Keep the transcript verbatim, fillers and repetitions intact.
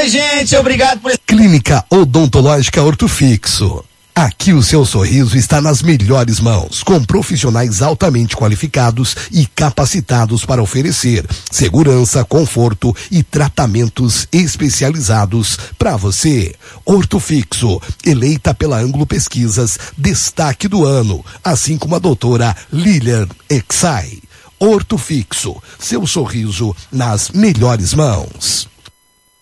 Oi, gente, obrigado por... Clínica Odontológica Ortofixo. Aqui o seu sorriso está nas melhores mãos, com profissionais altamente qualificados e capacitados para oferecer segurança, conforto e tratamentos especializados para você. Ortofixo, eleita pela Ângulo Pesquisas, destaque do ano, assim como a doutora Lilian Exai. Ortofixo, seu sorriso nas melhores mãos.